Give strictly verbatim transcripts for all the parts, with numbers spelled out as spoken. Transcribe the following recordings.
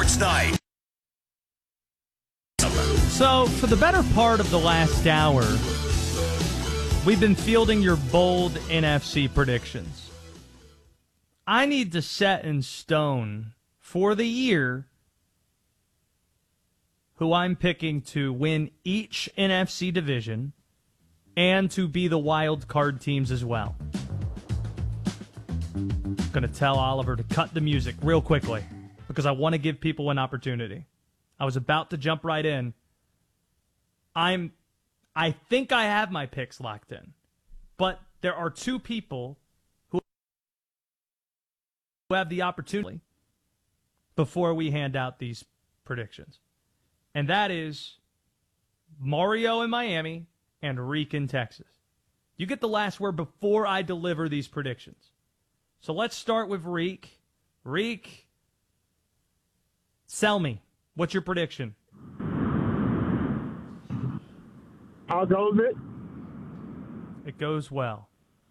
Sports Night. So, for the better part of the last hour, we've been fielding your bold N F C predictions. I need to set in stone for the year who I'm picking to win each N F C division and to be the wild card teams as well. I'm going to tell Oliver to cut the music real quickly because I want to give people an opportunity. I was about to jump right in. I'm, I think I have my picks locked in, but there are two people who have the opportunity before we hand out these predictions. And that is Mario in Miami and Reek in Texas. You get the last word before I deliver these predictions. So let's start with Reek. Reek, sell me. What's your prediction? How goes it? It goes well.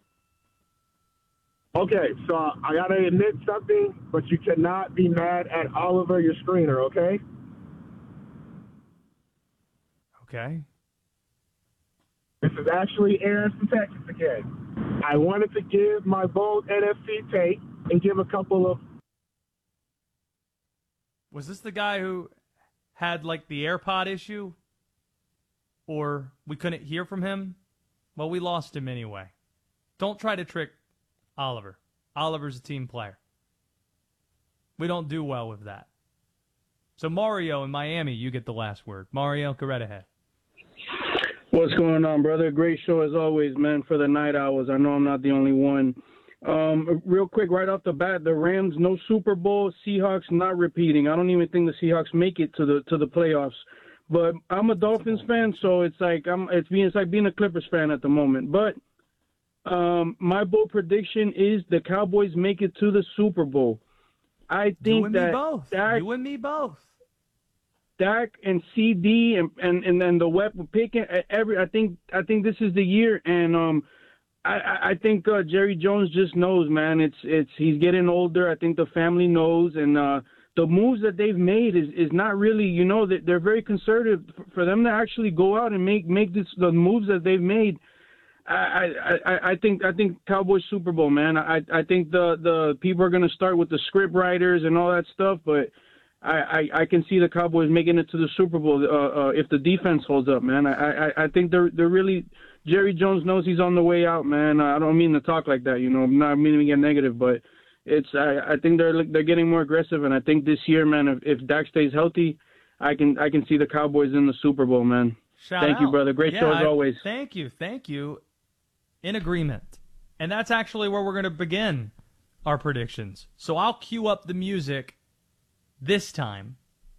Okay, so I got to admit something, but you cannot be mad at Oliver, your screener, okay? Okay. This is actually Aaron from Texas again. I wanted to give my bold N F C take and give a couple of... Was this the guy who had, like, the AirPod issue? Or we couldn't hear from him? Well, we lost him anyway. Don't try to trick Oliver. Oliver's a team player. We don't do well with that. So Mario in Miami, you get the last word. Mario, go right ahead. What's going on, brother? Great show as always, man, for the night hours. I know I'm not the only one. Um, real quick, right off the bat, the Rams, no Super Bowl. Seahawks not repeating. I don't even think the Seahawks make it to the to the playoffs. But I'm a Dolphins fan, so it's like I'm. It's being it's like being a Clippers fan at the moment. But um, my bold prediction is the Cowboys make it to the Super Bowl. I think you and that me both. Dak, you and me both. Dak and C D and and and then the weapon picking every. I think I think this is the year, and um, I I think uh, Jerry Jones just knows, man. It's it's he's getting older. I think the family knows, and uh. The moves that they've made is, is not really, you know, that they're very conservative. For them to actually go out and make make this the moves that they've made, I I, I think I think Cowboys Super Bowl, man. I I think the, the people are going to start with the script writers and all that stuff, but I, I, I can see the Cowboys making it to the Super Bowl uh, uh, if the defense holds up, man. I, I I think they're they're really Jerry Jones knows he's on the way out, man. I don't mean to talk like that, you know. I'm not meaning to get negative, but. It's I, I think they're they're getting more aggressive, and I think this year, man, if, if Dak stays healthy, I can I can see the Cowboys in the Super Bowl, man. Shout thank out. you, brother. Great yeah, show as I, always. Thank you, thank you. In agreement, and that's actually where we're going to begin our predictions. So I'll cue up the music this time,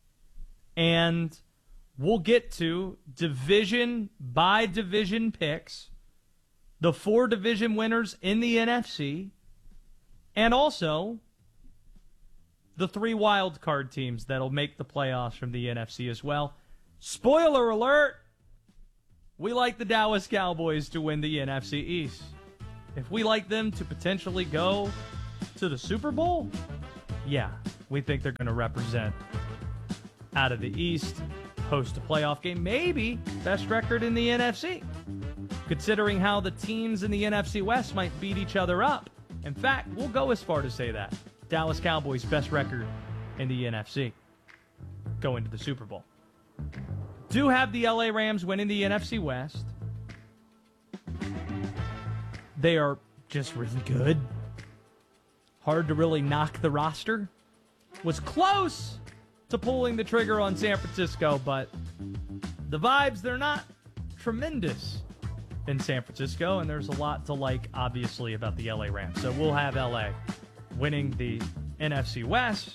and we'll get to division by division picks, the four division winners in the N F C. And also, the three wild card teams that'll make the playoffs from the N F C as well. Spoiler alert! We like the Dallas Cowboys to win the N F C East. If we like them to potentially go to the Super Bowl, yeah, we think they're going to represent out of the East, host a playoff game, maybe best record in the N F C. Considering how the teams in the N F C West might beat each other up. In fact, we'll go as far to say that. Dallas Cowboys' best record in the N F C going to the Super Bowl. Do have the L A Rams winning the N F C West. They are just really good. Hard to really knock the roster. Was close to pulling the trigger on San Francisco, but the vibes, they're not tremendous in San Francisco, and there's a lot to like, obviously, about the L A Rams. So we'll have L A winning the N F C West.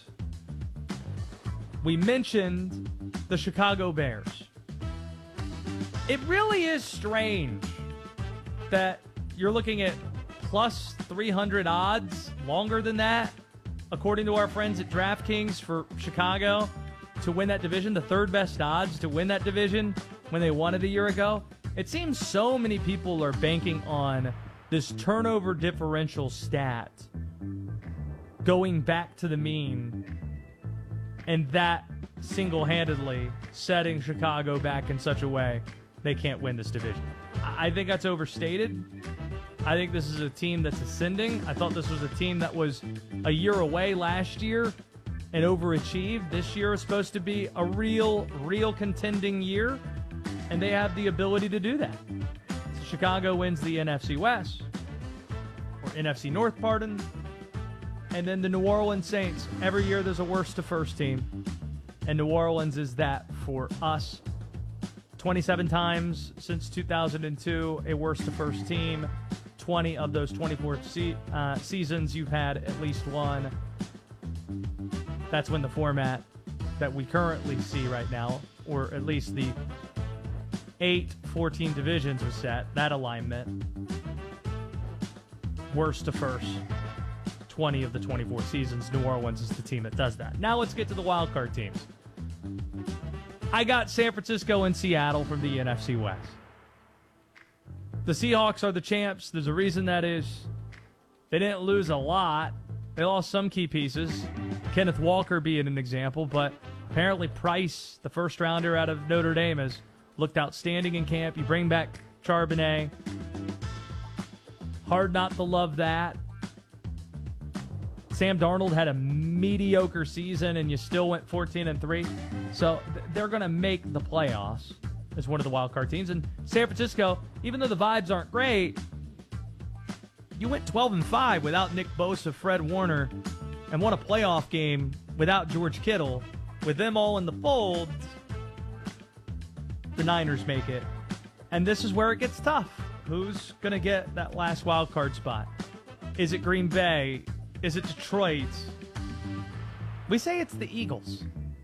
We mentioned the Chicago Bears. It really is strange that you're looking at plus three hundred odds, longer than that, according to our friends at DraftKings, for Chicago to win that division, the third best odds to win that division when they won it a year ago. It seems so many people are banking on this turnover differential stat going back to the mean and that single-handedly setting Chicago back in such a way they can't win this division. I think that's overstated. I think this is a team that's ascending. I thought this was a team that was a year away last year and overachieved. This year is supposed to be a real, real contending year, and they have the ability to do that. So Chicago wins the N F C West, or N F C North, pardon, and then the New Orleans Saints. Every year there's a worst to first team, and New Orleans is that for us. twenty-seven times since two thousand two, a worst to first team. twenty of those twenty-four se- uh, seasons, you've had at least one. That's when the format that we currently see right now, or at least the eight four-team divisions was set, that alignment. Worst to first. twenty of the twenty-four seasons, New Orleans is the team that does that. Now let's get to the wild card teams. I got San Francisco and Seattle from the N F C West. The Seahawks are the champs. There's a reason that is. They didn't lose a lot. They lost some key pieces. Kenneth Walker being an example, but apparently Price, the first rounder out of Notre Dame, has looked outstanding in camp. You bring back Charbonnet. Hard not to love that. Sam Darnold had a mediocre season, and you still went fourteen and three. So they're going to make the playoffs as one of the wild card teams. And San Francisco, even though the vibes aren't great, you went twelve and five without Nick Bosa, Fred Warner, and won a playoff game without George Kittle. With them all in the fold, the Niners make it. And this is where it gets tough. Who's going to get that last wild card spot? Is it Green Bay? Is it Detroit? We say it's the Eagles.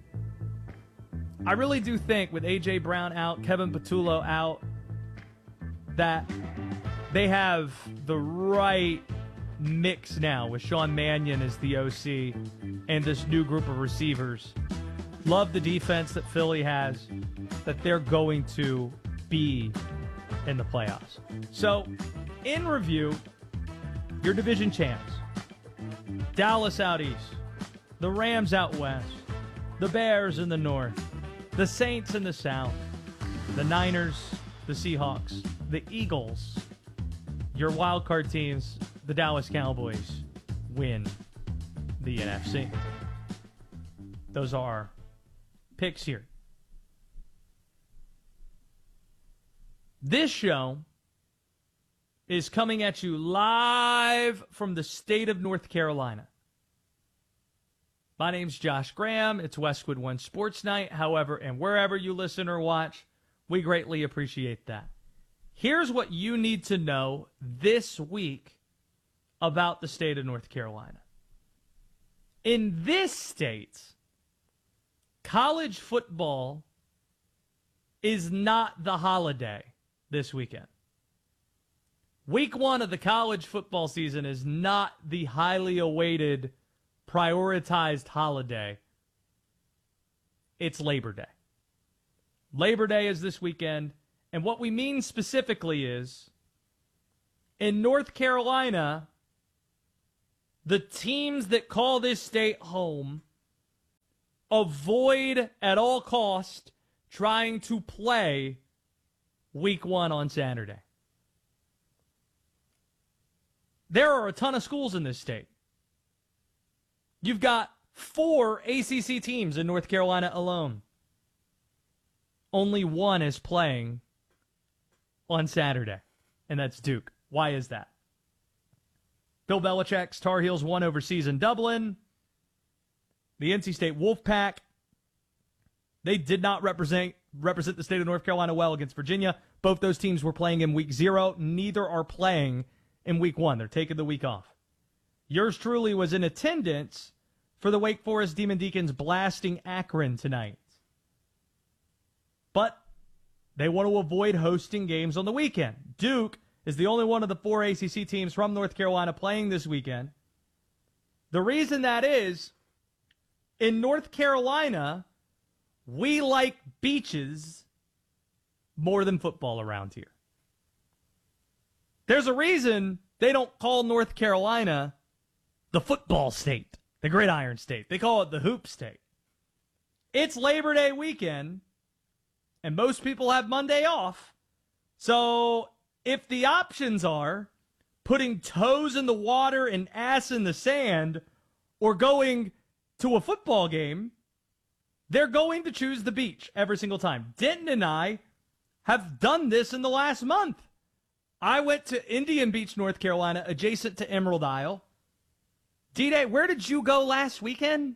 I really do think with A J. Brown out, Kevin Patullo out, that they have the right mix now with Sean Mannion as the O C and this new group of receivers. Love the defense that Philly has, that they're going to be in the playoffs. So, in review, your division champs. Dallas out east, the Rams out west, the Bears in the north, the Saints in the south, the Niners, the Seahawks, the Eagles, your wild card teams, the Dallas Cowboys, win the N F C. Those are picks here. This show is coming at you live from the state of North Carolina. My name's Josh Graham. It's Westwood One Sports Night. However, and wherever you listen or watch, we greatly appreciate that. Here's what you need to know this week about the state of North Carolina. In this state, college football is not the holiday this weekend. Week one of the college football season is not the highly awaited, prioritized holiday. It's Labor Day. Labor Day is this weekend, and what we mean specifically is, in North Carolina, the teams that call this state home avoid at all cost trying to play week one on Saturday. There are a ton of schools in this state. You've got four A C C teams in North Carolina alone. Only one is playing on Saturday, and that's Duke. Why is that? Bill Belichick's Tar Heels won overseas in Dublin. The N C State Wolfpack, they did not represent represent the state of North Carolina well against Virginia. Both those teams were playing in week zero. Neither are playing in week one. They're taking the week off. Yours truly was in attendance for the Wake Forest Demon Deacons blasting Akron tonight. But they want to avoid hosting games on the weekend. Duke is the only one of the four A C C teams from North Carolina playing this weekend. The reason that is, in North Carolina, we like beaches more than football around here. There's a reason they don't call North Carolina the football state, the gridiron state. They call it the hoop state. It's Labor Day weekend, and most people have Monday off. So if the options are putting toes in the water and ass in the sand or going to a football game, they're going to choose the beach every single time. Denton and I have done this in the last month. I went to Indian Beach, North Carolina, adjacent to Emerald Isle. D-Day, where did you go last weekend?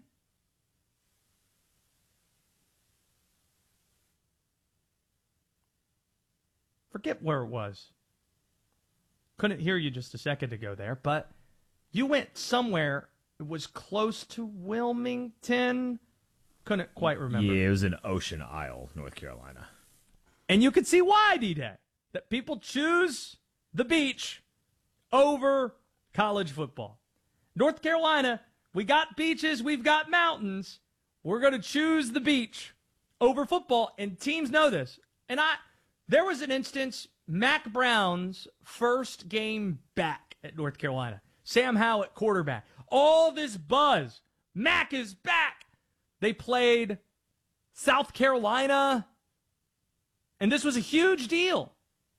Forget where it was. Couldn't hear you just a second ago there, but you went somewhere. It was close to Wilmington. Couldn't quite remember. Yeah, it was in Ocean Isle, North Carolina. And you can see why, D-Day, that people choose the beach over college football. North Carolina, we got beaches, we've got mountains. We're going to choose the beach over football, and teams know this. And I, there was an instance, Mac Brown's first game back at North Carolina. Sam Howell at quarterback. All this buzz. Mac is back. They played South Carolina, and this was a huge deal.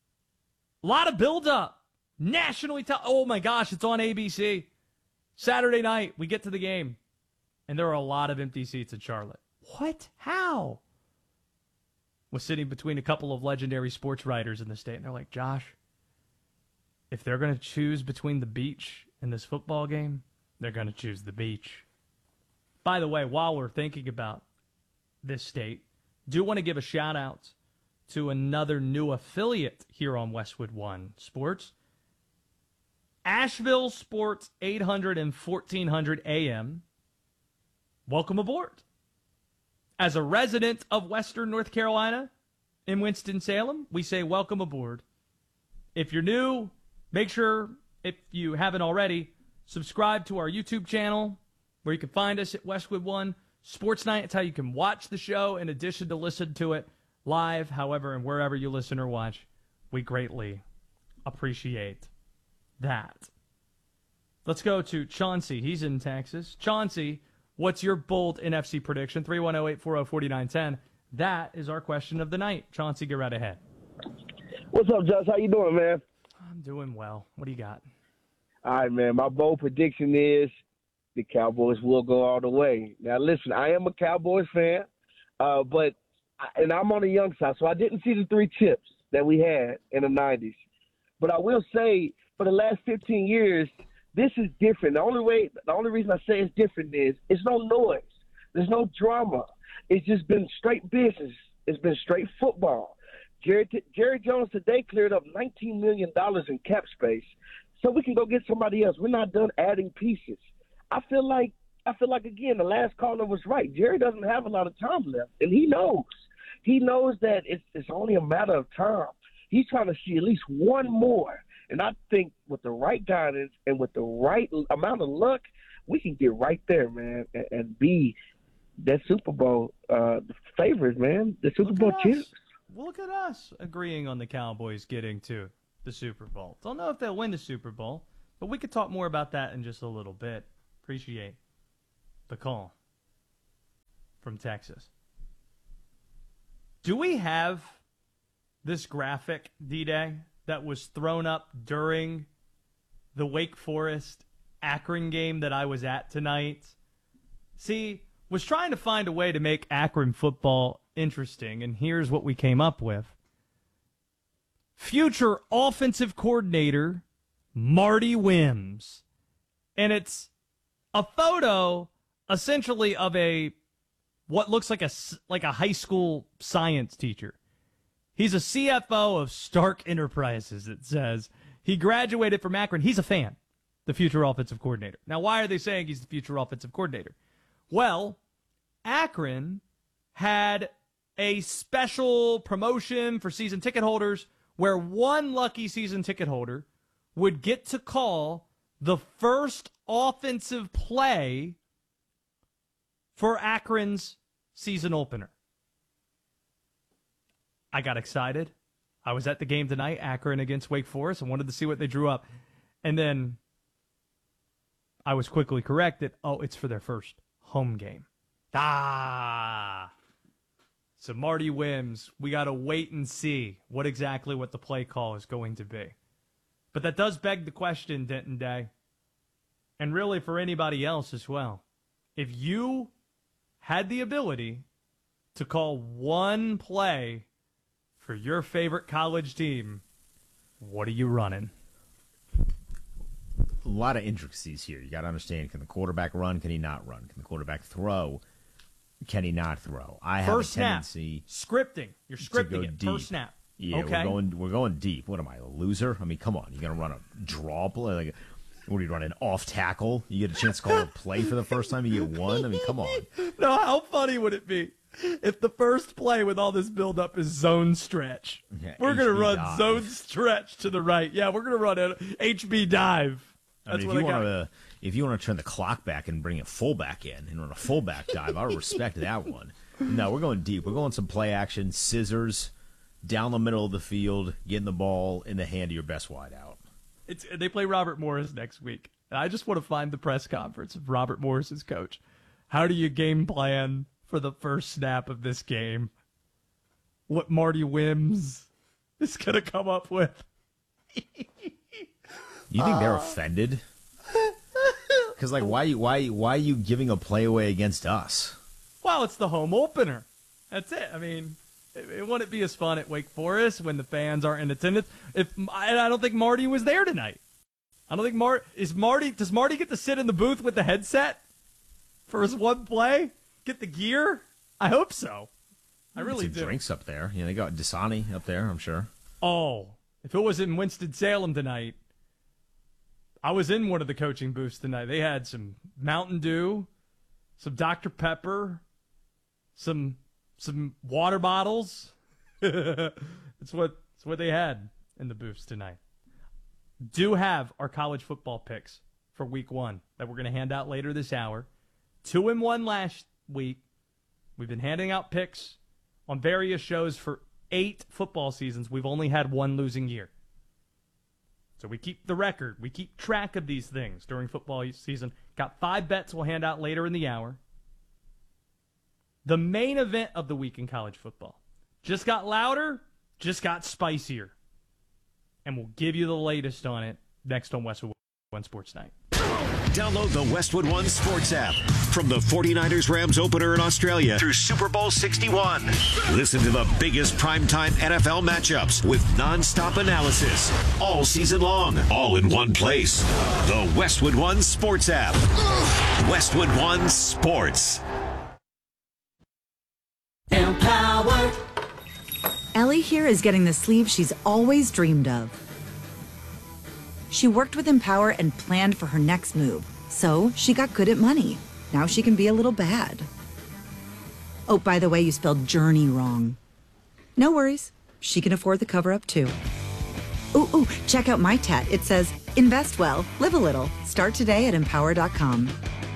A lot of buildup. Nationally, te- oh my gosh, it's on A B C. Saturday night, we get to the game, and there are a lot of empty seats in Charlotte. What? How? Was sitting between a couple of legendary sports writers in the state, and they're like, Josh, if they're going to choose between the beach and this football game, they're going to choose the beach. By the way, while we're thinking about this state, do want to give a shout-out to another new affiliate here on Westwood One Sports. Asheville Sports eight hundred and fourteen hundred A M. Welcome aboard. As a resident of Western North Carolina in Winston-Salem, we say welcome aboard. If you're new, make sure, if you haven't already, subscribe to our YouTube channel where you can find us at Westwood One Sports Night. It's how you can watch the show in addition to listen to it live, however, and wherever you listen or watch. We greatly appreciate that. Let's go to Chauncey. He's in Texas. Chauncey, what's your bold N F C prediction? three one zero, eight four zero, four nine one zero. That is our question of the night. Chauncey, get right ahead. What's up, Josh? How you doing, man? I'm doing well. What do you got? All right, man. My bold prediction is the Cowboys will go all the way. Now, listen, I am a Cowboys fan, uh, but and I'm on the young side, so I didn't see the three chips that we had in the nineties. But I will say, for the last fifteen years, this is different. The only way, the only reason I say it's different is it's no noise. There's no drama. It's just been straight business. It's been straight football. Jerry, Jerry Jones today cleared up nineteen million dollars in cap space, so we can go get somebody else. We're not done adding pieces. I feel like, I feel like again, the last caller was right. Jerry doesn't have a lot of time left, and he knows. He knows that it's it's only a matter of time. He's trying to see at least one more. And I think with the right guidance and with the right amount of luck, we can get right there, man, and, and be that Super Bowl uh, favorites, man, the Super Look Bowl at champs. us. Look at us agreeing on the Cowboys getting to the Super Bowl. Don't know if they'll win the Super Bowl, but we could talk more about that in just a little bit. Appreciate the call from Texas. Do we have this graphic, D-Day, that was thrown up during the Wake Forest Akron game that I was at tonight? See, was trying to find a way to make Akron football interesting, and here's what we came up with. Future offensive coordinator Marty Wims. And it's a photo essentially of a what looks like a like a high school science teacher. He's a C F O of Stark Enterprises, it says. He graduated from Akron. He's a fan, the future offensive coordinator. Now, why are they saying he's the future offensive coordinator? Well, Akron had a special promotion for season ticket holders where one lucky season ticket holder would get to call the first offensive play for Akron's season opener. I got excited. I was at the game tonight, Akron against Wake Forest, and wanted to see what they drew up. And then I was quickly corrected. Oh, it's for their first home game. Ah. So Marty Wims, we got to wait and see what exactly what the play call is going to be. But that does beg the question, Denton Day, and really for anybody else as well. If you had the ability to call one play for your favorite college team, what are you running? A lot of intricacies here. You got to understand, can the quarterback run? Can he not run? Can the quarterback throw? Can he not throw? I have First a tendency snap. Scripting. You're scripting it. Deep. First snap. Yeah, okay. we're going we're going deep. What am I, a loser? I mean, come on. You're going to run a draw play? Like, what are you running, off tackle? You get a chance to call a play for the first time, you get one? I mean, come on. No, how funny would it be if the first play with all this build-up is zone stretch? Yeah, we're going to run dive. zone stretch to the right. Yeah, we're going to run an H B dive. That's I mean, what if you I got. want to, if you want to turn the clock back and bring a fullback in and run a fullback dive, I respect that one. No, we're going deep. We're going some play action, scissors, down the middle of the field, getting the ball in the hand of your best wideout. It's they play Robert Morris next week. And I just want to find the press conference of Robert Morris's coach. How do you game plan for the first snap of this game? What Marty Wims is going to come up with? You think they're offended? Because, like, why, why, why are you giving a play away against us? Well, it's the home opener. That's it. I mean, it, it wouldn't be as fun at Wake Forest when the fans aren't in attendance. If I, I don't think Marty was there tonight. I don't think Mar is Marty. Does Marty get to sit in the booth with the headset for his one play? Get the gear? I hope so. I really some do. Drinks up there. Yeah, they got Dasani up there, I'm sure. Oh, if it was in Winston-Salem tonight, I was in one of the coaching booths tonight. They had some Mountain Dew, some Doctor Pepper, some some water bottles. It's what it's what they had in the booths tonight. Do have our college football picks for week one that we're going to hand out later this hour. Two and one last week. We've been handing out picks on various shows for eight football seasons. We've only had one losing year. So we keep the record. We keep track of these things during football season. Got five bets we'll hand out later in the hour. The main event of the week in college football just got louder, just got spicier. And we'll give you the latest on it next on Westwood One Sports Night. Download the Westwood One Sports app. From the forty-niners Rams opener in Australia through Super Bowl sixty-one. Listen to the biggest primetime N F L matchups with nonstop analysis all season long, all in one place. The Westwood One Sports app. Westwood One Sports. Empowered. Ellie here is getting the sleeve she's always dreamed of. She worked with Empower and planned for her next move, so she got good at money. Now she can be a little bad. Oh, by the way, you spelled journey wrong. No worries. She can afford the cover-up, too. Ooh, ooh, check out my tat. It says, invest well, live a little. Start today at empower dot com.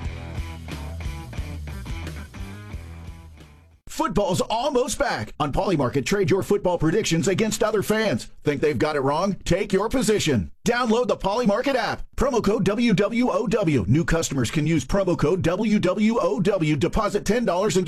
Football's almost back. On Polymarket, trade your football predictions against other fans. Think they've got it wrong? Take your position. Download the Polymarket app. Promo code W W O W. New customers can use promo code W W O W. Deposit ten dollars and